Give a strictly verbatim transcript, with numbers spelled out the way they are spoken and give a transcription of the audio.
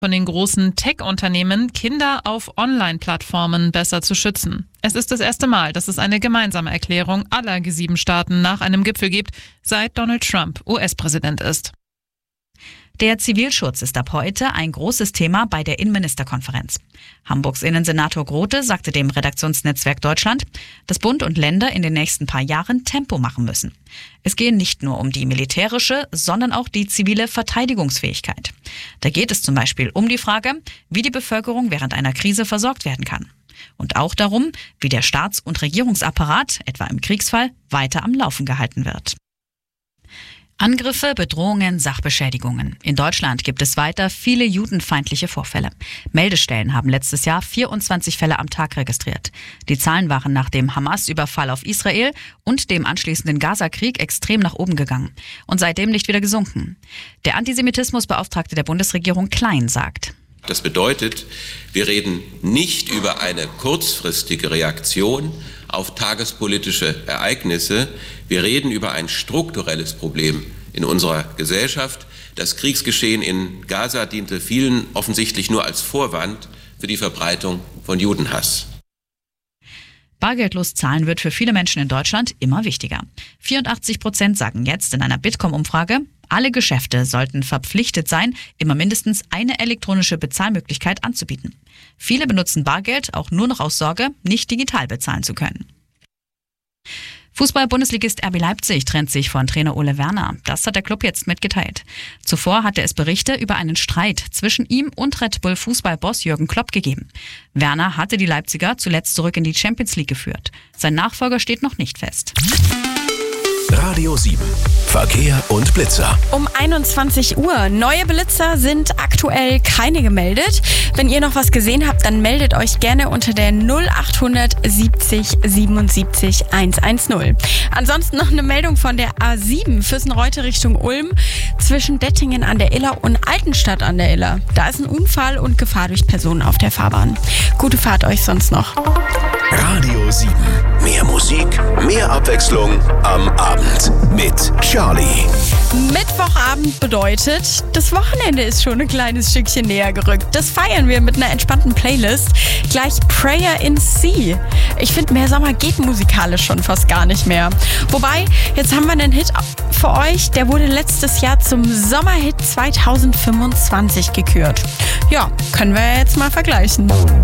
von den großen Tech-Unternehmen, Kinder auf Online-Plattformen besser zu schützen. Es ist das erste Mal, dass es eine gemeinsame Erklärung aller G sieben Staaten nach einem Gipfel gibt, seit Donald Trump U S-Präsident ist. Der Zivilschutz ist ab heute ein großes Thema bei der Innenministerkonferenz. Hamburgs Innensenator Grote sagte dem Redaktionsnetzwerk Deutschland, dass Bund und Länder in den nächsten paar Jahren Tempo machen müssen. Es gehe nicht nur um die militärische, sondern auch die zivile Verteidigungsfähigkeit. Da geht es zum Beispiel um die Frage, wie die Bevölkerung während einer Krise versorgt werden kann. Und auch darum, wie der Staats- und Regierungsapparat, etwa im Kriegsfall, weiter am Laufen gehalten wird. Angriffe, Bedrohungen, Sachbeschädigungen. In Deutschland gibt es weiter viele judenfeindliche Vorfälle. Meldestellen haben letztes Jahr vierundzwanzig Fälle am Tag registriert. Die Zahlen waren nach dem Hamas-Überfall auf Israel und dem anschließenden Gaza-Krieg extrem nach oben gegangen und seitdem nicht wieder gesunken. Der Antisemitismusbeauftragte der Bundesregierung Klein sagt: Das bedeutet, wir reden nicht über eine kurzfristige Reaktion auf tagespolitische Ereignisse. Wir reden über ein strukturelles Problem in unserer Gesellschaft. Das Kriegsgeschehen in Gaza diente vielen offensichtlich nur als Vorwand für die Verbreitung von Judenhass. Bargeldlos zahlen wird für viele Menschen in Deutschland immer wichtiger. vierundachtzig Prozent sagen jetzt in einer Bitkom-Umfrage, alle Geschäfte sollten verpflichtet sein, immer mindestens eine elektronische Bezahlmöglichkeit anzubieten. Viele benutzen Bargeld auch nur noch aus Sorge, nicht digital bezahlen zu können. Fußball-Bundesligist R B Leipzig trennt sich von Trainer Ole Werner. Das hat der Club jetzt mitgeteilt. Zuvor hatte es Berichte über einen Streit zwischen ihm und Red Bull-Fußballboss Jürgen Klopp gegeben. Werner hatte die Leipziger zuletzt zurück in die Champions League geführt. Sein Nachfolger steht noch nicht fest. Radio sieben. Verkehr und Blitzer. Um einundzwanzig Uhr. Neue Blitzer sind aktuell keine gemeldet. Wenn ihr noch was gesehen habt, dann meldet euch gerne unter der null achthundert siebzig siebenundsiebzig hundertzehn. Ansonsten noch eine Meldung von der A sieben Füssen-Reute Richtung Ulm zwischen Dettingen an der Iller und Altenstadt an der Iller. Da ist ein Unfall und Gefahr durch Personen auf der Fahrbahn. Gute Fahrt euch sonst noch. Radio sieben. Mehr Musik, mehr Abwechslung am Abend mit Charlie. Mittwochabend bedeutet, das Wochenende ist schon ein kleines Stückchen näher gerückt. Das feiern wir mit einer entspannten Playlist. Gleich Prayer in Sea. Ich finde, mehr Sommer geht musikalisch schon fast gar nicht mehr. Wobei, jetzt haben wir einen Hit für euch, der wurde letztes Jahr zum Sommerhit zwanzig fünfundzwanzig gekürt. Ja, können wir jetzt mal vergleichen.